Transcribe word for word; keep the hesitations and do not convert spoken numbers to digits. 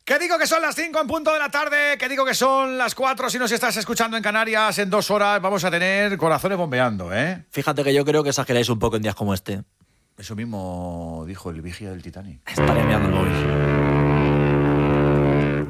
Que digo que son las cinco en punto de la tarde, que digo que son las cuatro si nos estás escuchando en Canarias. En dos horas vamos a tener corazones bombeando, ¿eh? Fíjate que yo creo que exageráis un poco en días como este. Eso mismo dijo el vigía del Titanic. Estaré mirando el móvil.